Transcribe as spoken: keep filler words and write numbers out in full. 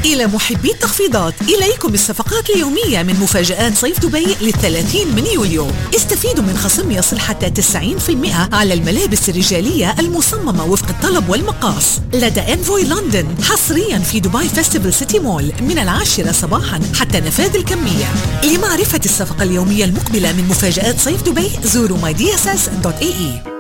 إلى محبي التخفيضات، إليكم الصفقات اليومية من مفاجآت صيف دبي للثلاثين من يوليو. استفيدوا من خصم يصل حتى تسعين بالمئة على الملابس الرجالية المصممة وفق الطلب والمقاس لدى انفوي لندن، حصريا في دبي فيستيفال سيتي مول من العاشرة صباحا حتى نفاذ الكمية. لمعرفة الصفقة اليومية المقبلة من مفاجآت صيف دبي زوروا ماي دي اس اس دوت اي اي.